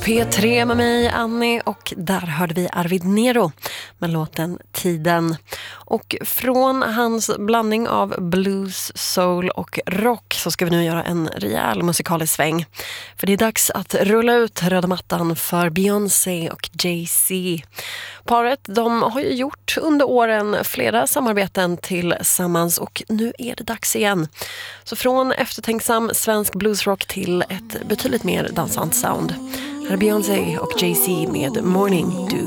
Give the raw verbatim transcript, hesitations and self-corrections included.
P tre med mig, Annie, och där hörde vi Arvid Nero med låten Tiden. Och från hans blandning av blues, soul och rock så ska vi nu göra en rejäl musikalisk sväng. För det är dags att rulla ut röda mattan för Beyoncé och Jay-Z. Paret, de har ju gjort under åren flera samarbeten tillsammans och nu är det dags igen. Så från eftertänksam svensk bluesrock till ett betydligt mer dansant sound. Här är Beyoncé och Jay-Z med Morning Dew.